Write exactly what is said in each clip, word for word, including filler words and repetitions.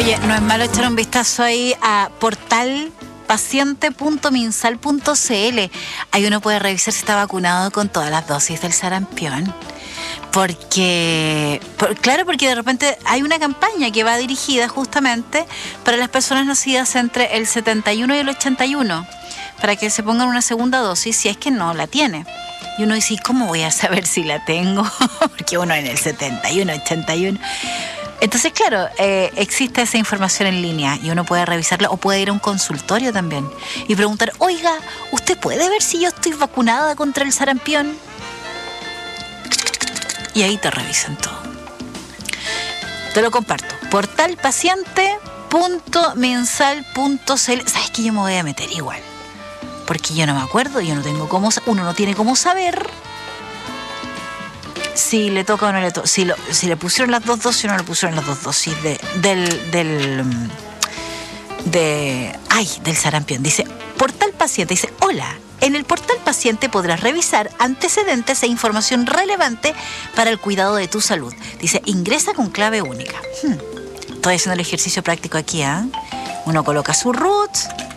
Oye, no es malo echar un vistazo ahí a portal paciente punto minsal punto cl. Ahí uno puede revisar si está vacunado con todas las dosis del sarampión. Porque, por, claro, porque de repente hay una campaña que va dirigida justamente para las personas nacidas entre el setenta y uno y el ochenta y uno, para que se pongan una segunda dosis si es que no la tiene. Y uno dice, ¿cómo voy a saber si la tengo? Porque uno en el setenta y uno, ochenta y uno... Entonces, claro, eh, existe esa información en línea y uno puede revisarla o puede ir a un consultorio también y preguntar, oiga, ¿usted puede ver si yo estoy vacunada contra el sarampión? Y ahí te revisan todo. Te lo comparto. portal paciente punto minsal punto cl. ¿Sabes qué? Yo me voy a meter igual. Porque yo no me acuerdo, yo no tengo cómo, uno no tiene cómo saber si le toca o no le toca, si, lo, si le pusieron las dos dosis o no le pusieron las dos dosis de, del, del, de, ay, del sarampión. Dice, portal paciente, dice, hola, en el portal paciente podrás revisar antecedentes e información relevante para el cuidado de tu salud. Dice, ingresa con clave única. Hmm. Estoy haciendo el ejercicio práctico aquí, ¿eh? Uno coloca su root,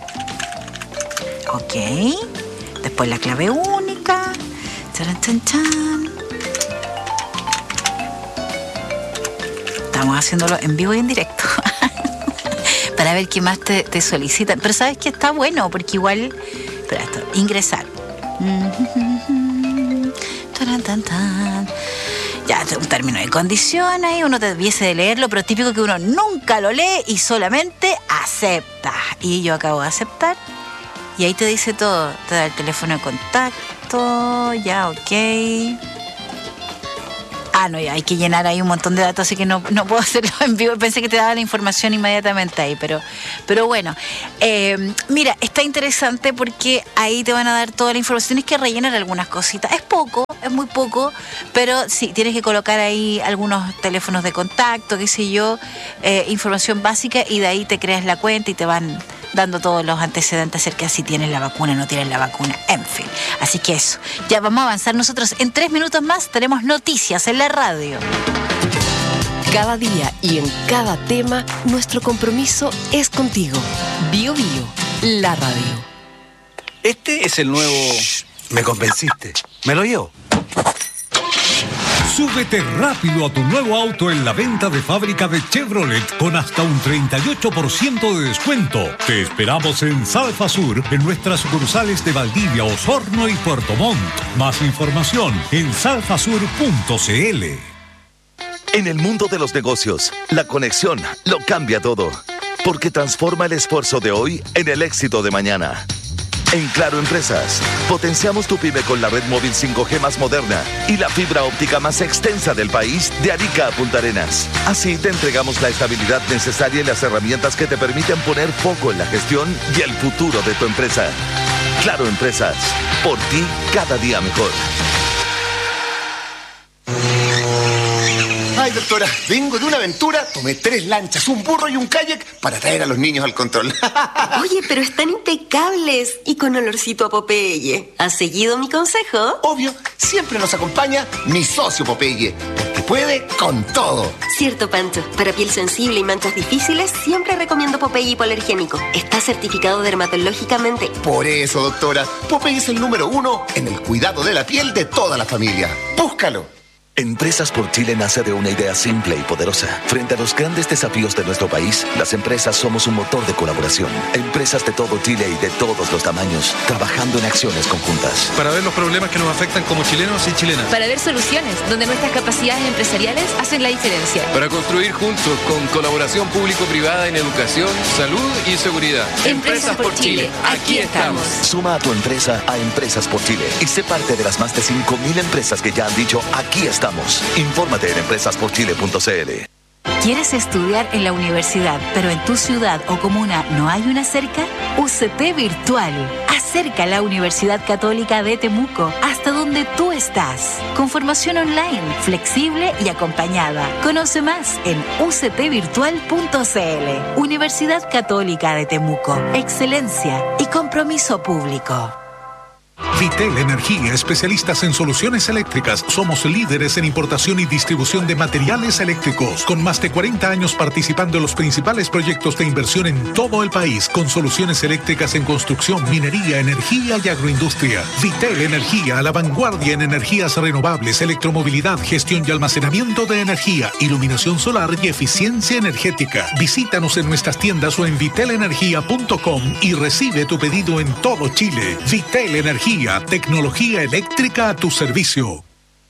ok, después la clave única, chan, chan, chan. Estamos haciéndolo en vivo y en directo para ver qué más te, te solicitan. Pero sabes que está bueno porque igual, espera esto, ingresar. Ya, un término de condición ahí, uno debiese de leerlo, pero típico que uno nunca lo lee y solamente acepta. Y yo acabo de aceptar y ahí te dice todo, te da el teléfono de contacto, ya, ok. Ah, no, ya hay que llenar ahí un montón de datos, así que no, no puedo hacerlo en vivo. Pensé que te daba la información inmediatamente ahí, pero, pero bueno. Eh, mira, está interesante porque ahí te van a dar toda la información. Tienes que rellenar algunas cositas. Es poco, es muy poco, pero sí, tienes que colocar ahí algunos teléfonos de contacto, qué sé yo, eh, información básica, y de ahí te creas la cuenta y te van dando todos los antecedentes acerca de si tienes la vacuna o no tienes la vacuna, en fin. Así que eso, ya vamos a avanzar nosotros. En tres minutos más tenemos noticias en la radio. Cada día y en cada tema, nuestro compromiso es contigo. Bio Bio, la radio. Este es el nuevo... Shh, me convenciste. Me lo llevo. Súbete rápido a tu nuevo auto en la venta de fábrica de Chevrolet con hasta un treinta y ocho por ciento de descuento. Te esperamos en Salfa Sur, en nuestras sucursales de Valdivia, Osorno y Puerto Montt. Más información en salfasur punto cl. En el mundo de los negocios, la conexión lo cambia todo, porque transforma el esfuerzo de hoy en el éxito de mañana. En Claro Empresas, potenciamos tu pyme con la red móvil cinco G más moderna y la fibra óptica más extensa del país, de Arica a Punta Arenas. Así te entregamos la estabilidad necesaria y las herramientas que te permiten poner foco en la gestión y el futuro de tu empresa. Claro Empresas, por ti cada día mejor. Ay, doctora, vengo de una aventura, tomé tres lanchas, un burro y un kayak para traer a los niños al control. Oye, pero están impecables y con olorcito a Popeye. ¿Has seguido mi consejo? Obvio, siempre nos acompaña mi socio Popeye, porque puede con todo. Cierto, Pancho. Para piel sensible y manchas difíciles, siempre recomiendo Popeye hipoalergénico. Está certificado dermatológicamente. Por eso, doctora, Popeye es el número uno en el cuidado de la piel de toda la familia. Búscalo. Empresas por Chile nace de una idea simple y poderosa. Frente a los grandes desafíos de nuestro país, las empresas somos un motor de colaboración. Empresas de todo Chile y de todos los tamaños, trabajando en acciones conjuntas. Para ver los problemas que nos afectan como chilenos y chilenas. Para ver soluciones donde nuestras capacidades empresariales hacen la diferencia. Para construir juntos con colaboración público-privada en educación, salud y seguridad. Empresas, Empresas por, por Chile, Chile. Aquí estamos. Suma a tu empresa a Empresas por Chile y sé parte de las más de cinco mil empresas que ya han dicho aquí estamos. Infórmate en empresas por chile punto cl. ¿Quieres estudiar en la universidad, pero en tu ciudad o comuna no hay una cerca? U C T Virtual. Acerca a la Universidad Católica de Temuco hasta donde tú estás. Con formación online, flexible y acompañada. Conoce más en u c t virtual punto cl. Universidad Católica de Temuco. Excelencia y compromiso público. Vitel Energía, especialistas en soluciones eléctricas. Somos líderes en importación y distribución de materiales eléctricos, con más de cuarenta años participando en los principales proyectos de inversión en todo el país, con soluciones eléctricas en construcción, minería, energía y agroindustria. Vitel Energía, a la vanguardia en energías renovables, electromovilidad, gestión y almacenamiento de energía, iluminación solar y eficiencia energética. Visítanos en nuestras tiendas o en vitel energía punto com y recibe tu pedido en todo Chile. Vitel Energía, tecnología eléctrica a tu servicio.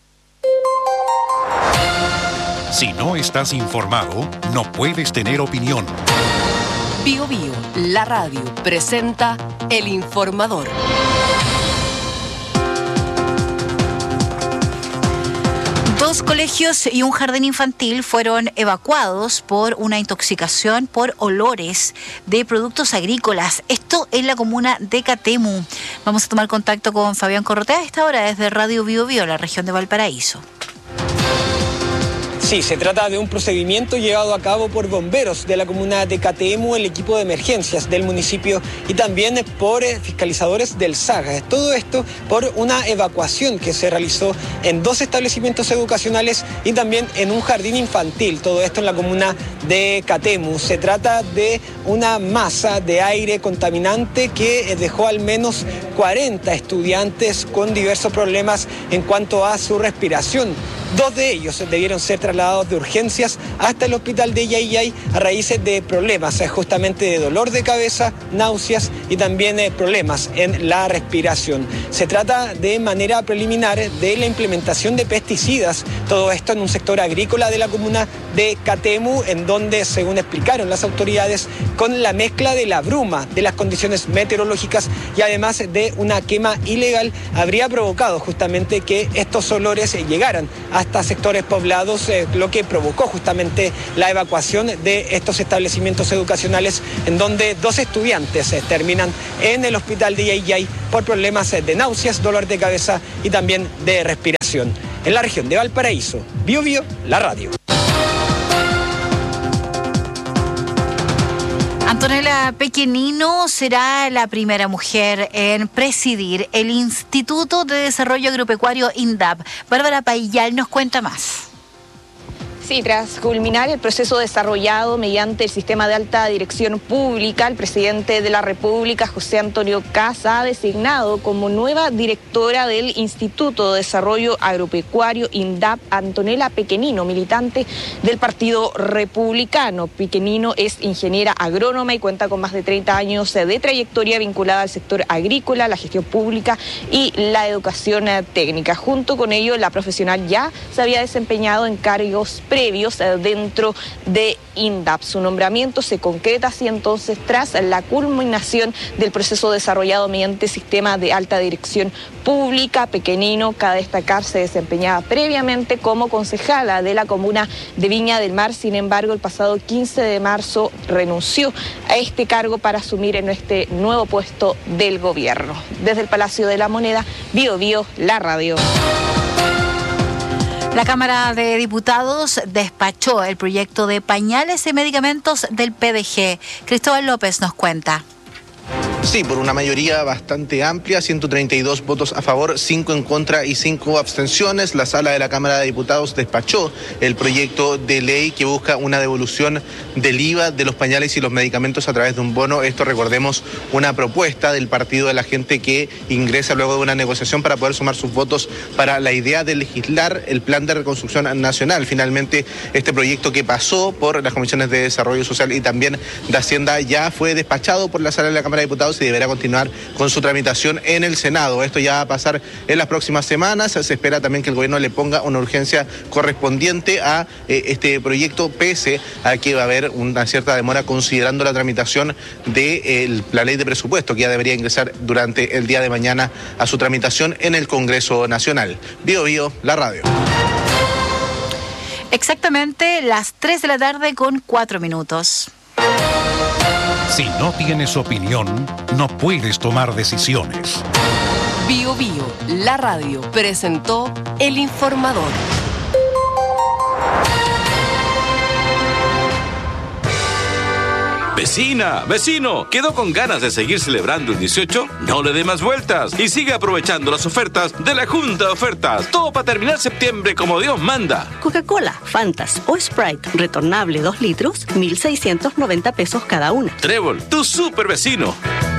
Si no estás informado, no puedes tener opinión. Bio Bio, la radio, presenta El Informador. Dos colegios y un jardín infantil fueron evacuados por una intoxicación por olores de productos agrícolas. Esto en la comuna de Catemu. Vamos a tomar contacto con Fabián Corrotea a esta hora desde Radio Bio Bio, la región de Valparaíso. Sí, se trata de un procedimiento llevado a cabo por bomberos de la comuna de Catemu, el equipo de emergencias del municipio y también por fiscalizadores del SAGA. Todo esto por una evacuación que se realizó en dos establecimientos educacionales y también en un jardín infantil. Todo esto en la comuna de Catemu. Se trata de una masa de aire contaminante que dejó al menos cuarenta estudiantes con diversos problemas en cuanto a su respiración. Dos de ellos debieron ser trasladados de urgencias hasta el hospital de Yayay a raíz de problemas justamente de dolor de cabeza, náuseas y también problemas en la respiración. Se trata de manera preliminar de la implementación de pesticidas, todo esto en un sector agrícola de la comuna de Catemu, en donde, según explicaron las autoridades, con la mezcla de la bruma, de las condiciones meteorológicas y además de una quema ilegal, habría provocado justamente que estos olores llegaran a hasta sectores poblados, eh, lo que provocó justamente la evacuación de estos establecimientos educacionales, en donde dos estudiantes eh, terminan en el hospital de Yayay por problemas eh, de náuseas, dolor de cabeza y también de respiración. En la región de Valparaíso, Bio Bio, la radio. Antonella Pequenino será la primera mujer en presidir el Instituto de Desarrollo Agropecuario INDAP. Bárbara Paillal nos cuenta más. Sí, tras culminar el proceso desarrollado mediante el sistema de alta dirección pública, el presidente de la República, José Antonio Kast, ha designado como nueva directora del Instituto de Desarrollo Agropecuario INDAP Antonella Pequenino, militante del Partido Republicano. Pequenino es ingeniera agrónoma y cuenta con más de treinta años de trayectoria vinculada al sector agrícola, la gestión pública y la educación técnica. Junto con ello, la profesional ya se había desempeñado en cargos previos dentro de INDAP. Su nombramiento se concreta así entonces tras la culminación del proceso desarrollado mediante sistema de alta dirección pública. Pequenino, cabe destacar, se desempeñaba previamente como concejala de la comuna de Viña del Mar. Sin embargo, el pasado quince de marzo renunció a este cargo para asumir en este nuevo puesto del gobierno. Desde el Palacio de la Moneda, Bio Bio, la radio. La Cámara de Diputados despachó el proyecto de pañales y medicamentos del P D G. Cristóbal López nos cuenta. Sí, por una mayoría bastante amplia, ciento treinta y dos votos a favor, cinco en contra y cinco abstenciones. La sala de la Cámara de Diputados despachó el proyecto de ley que busca una devolución del I V A de los pañales y los medicamentos a través de un bono. Esto, recordemos, una propuesta del partido de la gente que ingresa luego de una negociación para poder sumar sus votos para la idea de legislar el Plan de Reconstrucción Nacional. Finalmente, este proyecto que pasó por las comisiones de Desarrollo Social y también de Hacienda ya fue despachado por la sala de la Cámara de Diputados y deberá continuar con su tramitación en el Senado. Esto ya va a pasar en las próximas semanas. Se espera también que el gobierno le ponga una urgencia correspondiente a eh, este proyecto, pese a que va a haber una cierta demora considerando la tramitación de eh, la ley de presupuesto, que ya debería ingresar durante el día de mañana a su tramitación en el Congreso Nacional. Bio Bio, la radio. Exactamente las tres de la tarde con cuatro minutos. Si no tienes opinión, no puedes tomar decisiones. Bio Bio, la radio, presentó El Informador. Vecina, vecino, ¿quedó con ganas de seguir celebrando el dieciocho? No le dé más vueltas y sigue aprovechando las ofertas de la Junta de Ofertas. Todo para terminar septiembre como Dios manda. Coca-Cola, Fantas o Sprite retornable dos litros, mil seiscientos noventa pesos cada una. Trébol, tu super vecino.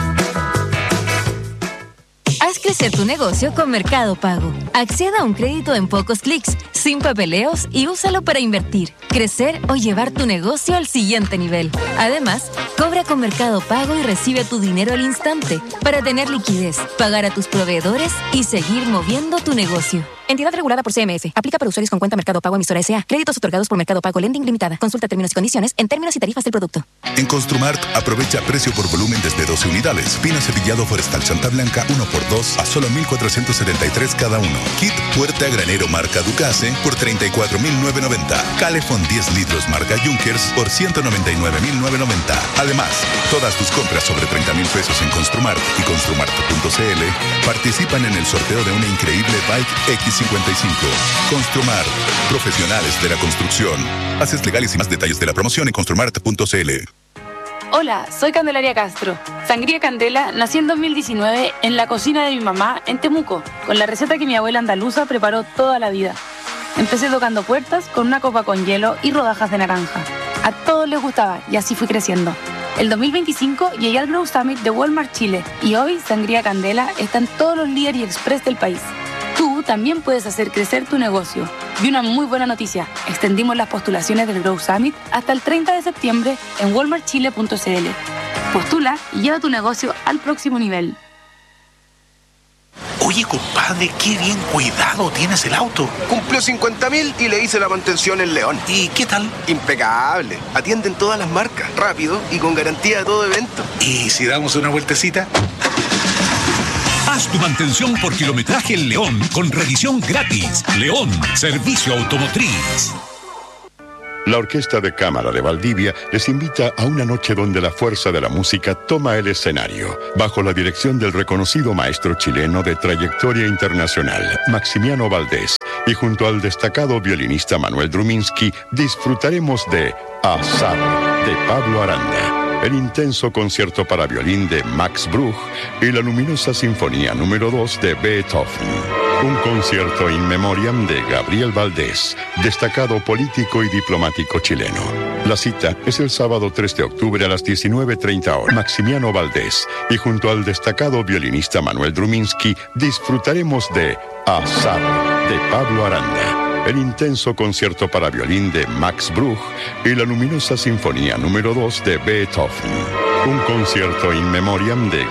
Haz crecer tu negocio con Mercado Pago. Acceda a un crédito en pocos clics, sin papeleos y úsalo para invertir, crecer o llevar tu negocio al siguiente nivel. Además, cobra con Mercado Pago y recibe tu dinero al instante para tener liquidez, pagar a tus proveedores y seguir moviendo tu negocio. Entidad regulada por C M F. Aplica para usuarios con cuenta Mercado Pago Emisora S A. Créditos otorgados por Mercado Pago Lending Limitada. Consulta términos y condiciones en términos y tarifas del producto. En Construmart, aprovecha precio por volumen desde doce unidades. Pino cepillado forestal Chanta Blanca uno por dos a solo mil cuatrocientos setenta y tres cada uno. Kit puerta granero marca Ducase por treinta y cuatro mil novecientos noventa. Calefón diez litros marca Junkers por ciento noventa y nueve mil novecientos noventa. Además, todas tus compras sobre treinta mil pesos en Construmart y construmart punto c l participan en el sorteo de una increíble Bike X cincuenta y cinco. Construmart, profesionales de la construcción. Bases legales y más detalles de la promoción en construmart punto c l. Hola, soy Candelaria Castro. Sangría Candela nació en dos mil diecinueve en la cocina de mi mamá en Temuco, con la receta que mi abuela andaluza preparó toda la vida. Empecé tocando puertas con una copa con hielo y rodajas de naranja. A todos les gustaba y así fui creciendo. El dos mil veinticinco llegué al Grow Summit de Walmart Chile y hoy Sangría Candela está en todos los líderes y express del país. Tú también puedes hacer crecer tu negocio. Y una muy buena noticia, extendimos las postulaciones del Grow Summit hasta el treinta de septiembre en walmart chile punto c l. Postula y lleva tu negocio al próximo nivel. Oye, compadre, qué bien cuidado tienes el auto. Cumplió cincuenta mil y le hice la mantención en León. ¿Y qué tal? Impecable. Atienden todas las marcas, rápido y con garantía de todo evento. ¿Y si damos una vueltecita? Haz tu mantención por kilometraje en León con revisión gratis. León, servicio automotriz. La Orquesta de Cámara de Valdivia les invita a una noche donde la fuerza de la música toma el escenario, bajo la dirección del reconocido maestro chileno de trayectoria internacional, Maximiano Valdés, y junto al destacado violinista Manuel Druminsky, disfrutaremos de Azar, de Pablo Aranda, el intenso concierto para violín de Max Bruch y la luminosa sinfonía número dos de Beethoven. Un concierto in memoriam de Gabriel Valdés, destacado político y diplomático chileno. La cita es el sábado tres de octubre a las diecinueve treinta horas. Maximiano Valdés y junto al destacado violinista Manuel Druminsky disfrutaremos de Azar, de Pablo Aranda, el intenso concierto para violín de Max Bruch y la luminosa sinfonía número dos de Beethoven. Un concierto in memoriam de